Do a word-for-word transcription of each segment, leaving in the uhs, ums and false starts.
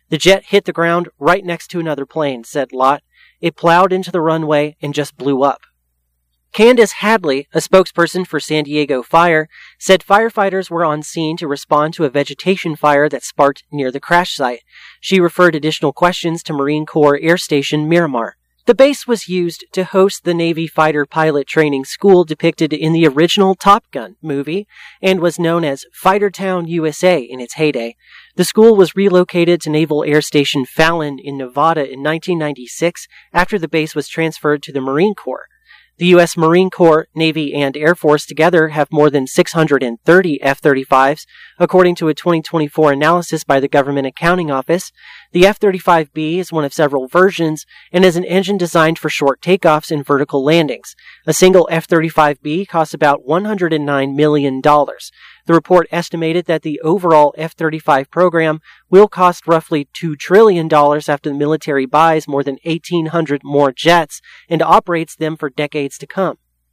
"The jet hit the ground right next to another plane," said Lott. "It plowed into the runway and just blew up." Candace Hadley, a spokesperson for San Diego Fire, said firefighters were on scene to respond to a vegetation fire that sparked near the crash site. She referred additional questions to Marine Corps Air Station Miramar. The base was used to host the Navy fighter pilot training school depicted in the original Top Gun movie and was known as Fighter Town, U S A in its heyday. The school was relocated to Naval Air Station Fallon in Nevada in nineteen ninety-six after the base was transferred to the Marine Corps. The U S Marine Corps, Navy, and Air Force together have more than six hundred thirty F thirty-fives, according to a twenty twenty-four analysis by the Government Accounting Office. The F thirty-five B is one of several versions and is an engine designed for short takeoffs and vertical landings. A single F thirty-five B costs about one hundred nine million dollars. The report estimated that the overall F thirty-five program will cost roughly two trillion dollars after the military buys more than eighteen hundred more jets and operates them for decades to come.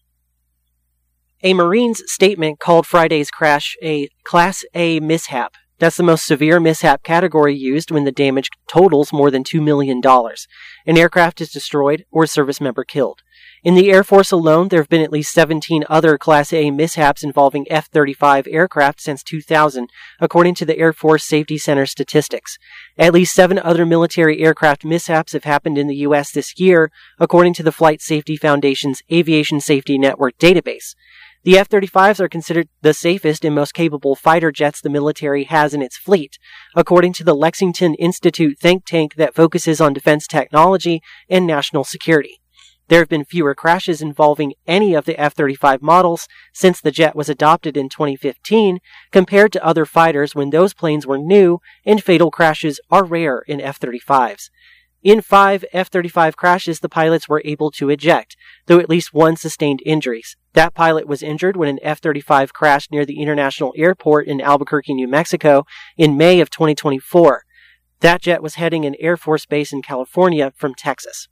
A Marine's statement called Friday's crash a Class A mishap. That's the most severe mishap category used when the damage totals more than two million dollars. An aircraft is destroyed or a service member killed. In the Air Force alone, there have been at least seventeen other Class A mishaps involving F thirty-five aircraft since two thousand, according to the Air Force Safety Center statistics. At least seven other military aircraft mishaps have happened in the U S this year, according to the Flight Safety Foundation's Aviation Safety Network database. The F thirty-fives are considered the safest and most capable fighter jets the military has in its fleet, according to the Lexington Institute think tank that focuses on defense technology and national security. There have been fewer crashes involving any of the F thirty-five models since the jet was adopted in twenty fifteen, compared to other fighters when those planes were new, and fatal crashes are rare in F thirty-fives. In five F thirty-five crashes, the pilots were able to eject, though at least one sustained injuries. That pilot was injured when an F thirty-five crashed near the International Airport in Albuquerque, New Mexico, in May of twenty twenty-four. That jet was heading an Air Force base in California from Texas.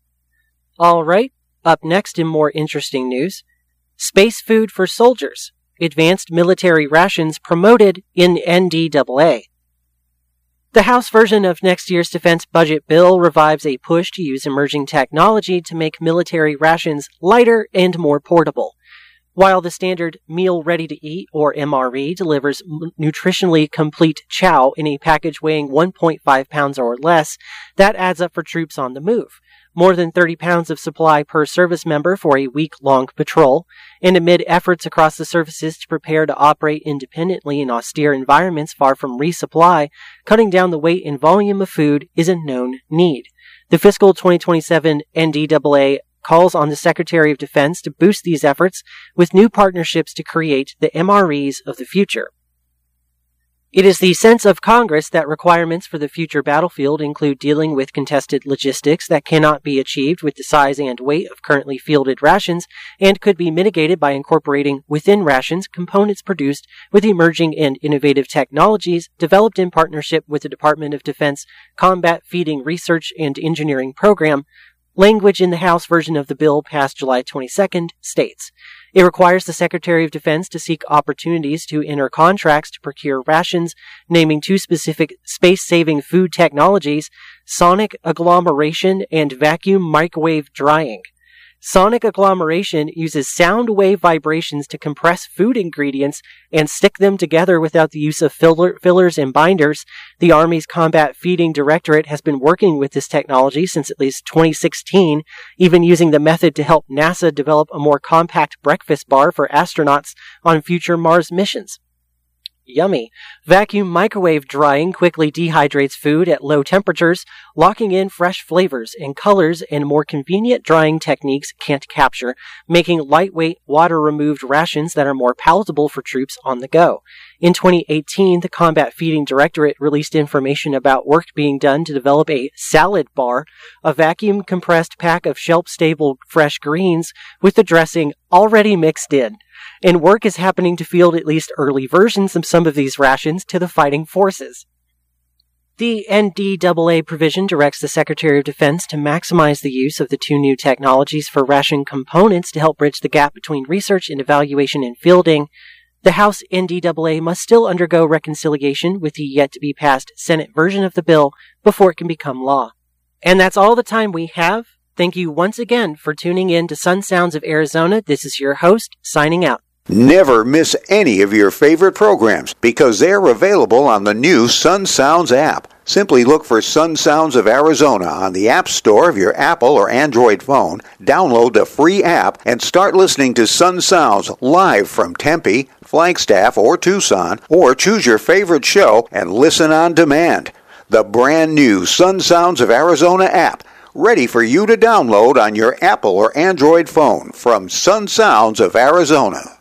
All right, up next in more interesting news, space food for soldiers. Advanced military rations promoted in N D A A. The House version of next year's defense budget bill revives a push to use emerging technology to make military rations lighter and more portable. While the standard Meal Ready to Eat, or M R E, delivers nutritionally complete chow in a package weighing one point five pounds or less, that adds up for troops on the move. More than thirty pounds of supply per service member for a week-long patrol, and amid efforts across the services to prepare to operate independently in austere environments far from resupply, cutting down the weight and volume of food is a known need. The fiscal twenty twenty-seven N D A A calls on the Secretary of Defense to boost these efforts with new partnerships to create the M R Es of the future. It is the sense of Congress that requirements for the future battlefield include dealing with contested logistics that cannot be achieved with the size and weight of currently fielded rations and could be mitigated by incorporating within rations components produced with emerging and innovative technologies developed in partnership with the Department of Defense Combat Feeding Research and Engineering Program. Language in the House version of the bill passed July twenty-second states, it requires the Secretary of Defense to seek opportunities to enter contracts to procure rations, naming two specific space-saving food technologies, sonic agglomeration and vacuum microwave drying. Sonic agglomeration uses sound wave vibrations to compress food ingredients and stick them together without the use of filler, fillers and binders. The Army's Combat Feeding Directorate has been working with this technology since at least twenty sixteen, even using the method to help NASA develop a more compact breakfast bar for astronauts on future Mars missions. Yummy. Vacuum microwave drying quickly dehydrates food at low temperatures, locking in fresh flavors and colors and more convenient drying techniques can't capture, making lightweight, water-removed rations that are more palatable for troops on the go. In twenty eighteen, the Combat Feeding Directorate released information about work being done to develop a salad bar, a vacuum-compressed pack of shelf-stable fresh greens with the dressing already mixed in. And work is happening to field at least early versions of some of these rations to the fighting forces. The N D A A provision directs the Secretary of Defense to maximize the use of the two new technologies for ration components to help bridge the gap between research and evaluation and fielding. The House N D A A must still undergo reconciliation with the yet-to-be-passed Senate version of the bill before it can become law. And that's all the time we have. Thank you once again for tuning in to Sun Sounds of Arizona. This is your host, signing out. Never miss any of your favorite programs because they're available on the new Sun Sounds app. Simply look for Sun Sounds of Arizona on the App Store of your Apple or Android phone, download the free app, and start listening to Sun Sounds live from Tempe, Flagstaff, or Tucson, or choose your favorite show and listen on demand. The brand new Sun Sounds of Arizona app, ready for you to download on your Apple or Android phone from Sun Sounds of Arizona.